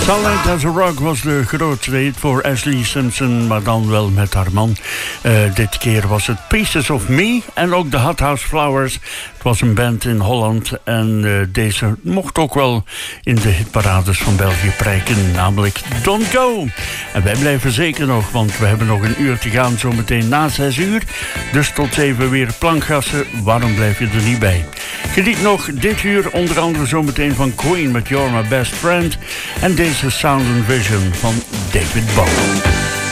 Silent as a Rock was de grootste hit voor Ashlee Simpson, maar dan wel met haar man. Dit keer was het Pieces of Me en ook de Hot House Flowers. Het was een band in Holland en deze mocht ook wel in de hitparades van België prijken, namelijk Don't Go. En wij blijven zeker nog, want we hebben nog een uur te gaan, zometeen na 6 uur. Dus tot 7 weer plankgassen, waarom blijf je er niet bij? Geniet nog dit uur onder andere zometeen van Queen met You're My Best Friend en deze Sound and Vision van David Bowie.